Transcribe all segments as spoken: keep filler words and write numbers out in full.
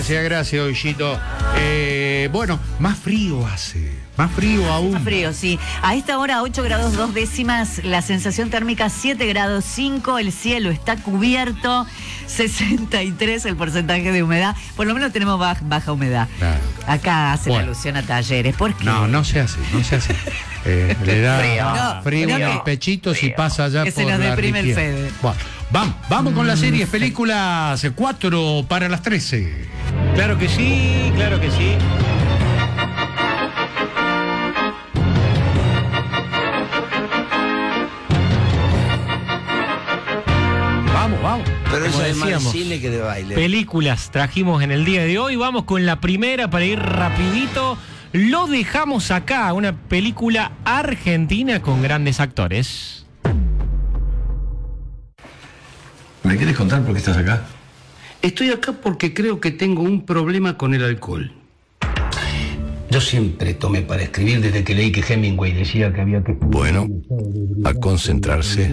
Gracias, gracias, Ollito. Eh, bueno, más frío hace, más frío aún. Más frío, sí. A esta hora ocho grados dos décimas, la sensación térmica siete grados cinco, el cielo está cubierto, sesenta y tres el porcentaje de humedad. Por lo menos tenemos baja, baja humedad. Claro. Acá hace bueno. la alusión a Talleres. ¿Por qué? No, no se hace, no se hace. Eh, le da frío, no, frío en el pechito frío. Si pasa allá que por se nos la deprime el Fede. Bueno, vamos, vamos con las series, películas, cuatro para las trece. Claro que sí, claro que sí. Vamos, vamos. Pero eso es decíamos, más cine que de baile. Películas trajimos en el día de hoy. Vamos con la primera para ir rapidito. Lo dejamos acá, una película argentina con grandes actores. ¿Me quieres contar por qué estás acá? Estoy acá porque creo que tengo un problema con el alcohol. Yo siempre tomé para escribir desde que leí que Hemingway decía que había que... Bueno, a concentrarse.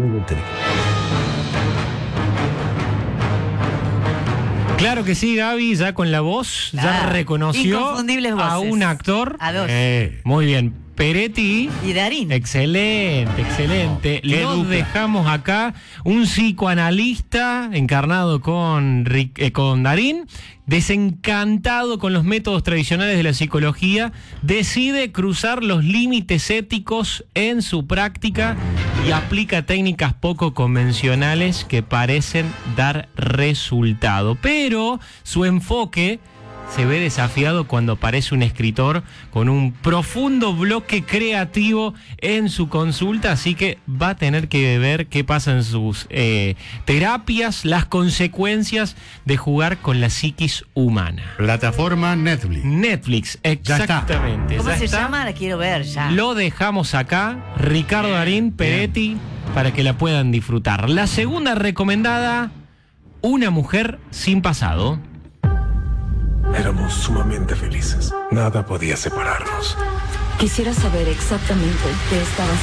Claro que sí, Gaby, ya con la voz, ah, ya reconoció a un actor. A dos. Eh, muy bien. Peretti y Darín. Excelente, excelente. No, Lo dupla. Dejamos acá. Un psicoanalista encarnado con, eh, con Darín, desencantado con los métodos tradicionales de la psicología, decide cruzar los límites éticos en su práctica y aplica técnicas poco convencionales que parecen dar resultado. Pero su enfoque se ve desafiado cuando aparece un escritor con un profundo bloque creativo en su consulta, así que va a tener que ver qué pasa en sus eh, terapias, las consecuencias de jugar con la psiquis humana. Plataforma Netflix. Netflix, exactamente. ¿Cómo ya se está. llama? La quiero ver ya. Lo dejamos acá, Ricardo bien, Darín, Peretti, bien. Para que la puedan disfrutar. La segunda recomendada, Una mujer sin pasado. Éramos sumamente felices. Nada podía separarnos. Quisiera saber exactamente qué estaba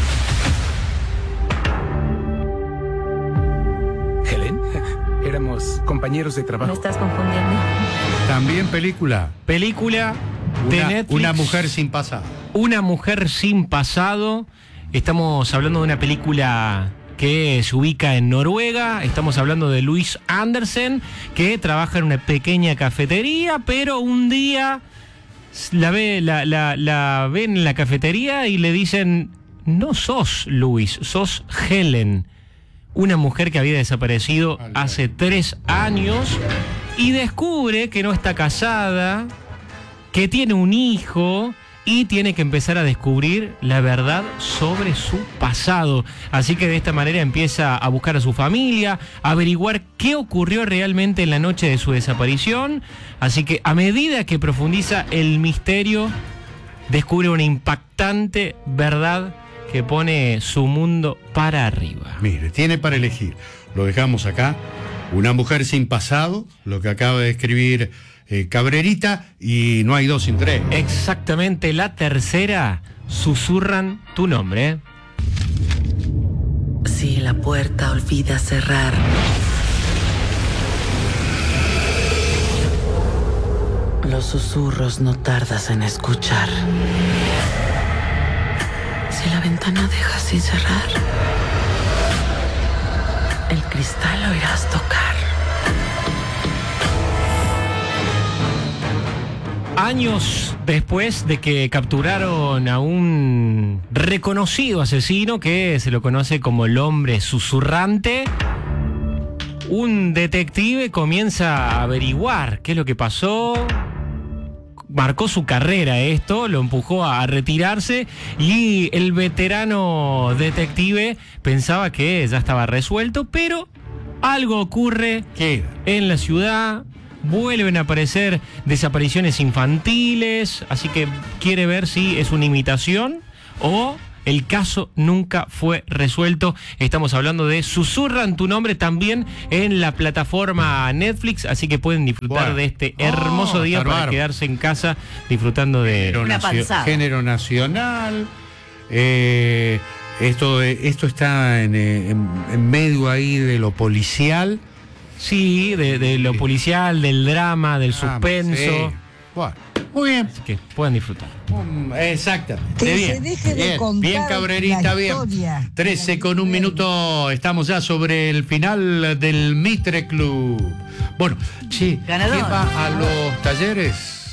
haciendo. ¿Helen? Éramos compañeros de trabajo. ¿Me estás confundiendo? También película. Película de una, Netflix. Una mujer sin pasado. Una mujer sin pasado. Estamos hablando de una película que se ubica en Noruega. Estamos hablando de Louise Andersen, que trabaja en una pequeña cafetería, pero un día la ve, la, la, la ven en la cafetería y le dicen: no sos Louise, sos Helen, una mujer que había desaparecido hace tres años, y descubre que no está casada, que tiene un hijo, y tiene que empezar a descubrir la verdad sobre su pasado. Así que de esta manera empieza a buscar a su familia, a averiguar qué ocurrió realmente en la noche de su desaparición. Así que a medida que profundiza el misterio, descubre una impactante verdad que pone su mundo para arriba. Mire, tiene para elegir. Lo dejamos acá. Una mujer sin pasado, lo que acaba de escribir Eh, Cabrerita, y No hay dos sin tres. Exactamente, la tercera, Susurran tu nombre. Si la puerta olvida cerrar, los susurros no tardas en escuchar. Si la ventana deja sin cerrar, el cristal lo irás tocar. Años después de que capturaron a un reconocido asesino que se lo conoce como el hombre susurrante, un detective comienza a averiguar qué es lo que pasó. Marcó su carrera esto, lo empujó a retirarse, y el veterano detective pensaba que ya estaba resuelto, pero algo ocurre ¿Qué? en la ciudad. Vuelven a aparecer desapariciones infantiles, así que quiere ver si es una imitación o el caso nunca fue resuelto. Estamos hablando de Susurran tu nombre, también en la plataforma Netflix, así que pueden disfrutar bueno. de este hermoso oh, día para bárbaro. Quedarse en casa disfrutando de género, una nacio- género nacional. Eh, esto, esto está en, en, en medio ahí de lo policial. Sí, de, de lo policial, del drama, del suspenso. Sí. Bueno, muy bien. Así que puedan disfrutar. Um, exactamente. Que bien. se deje de bien, contar bien, Cabrerita, la bien. historia. trece con un minuto. Estamos ya sobre el final del Mitre Club. Bueno, che, Ganador. ¿quién va a los talleres?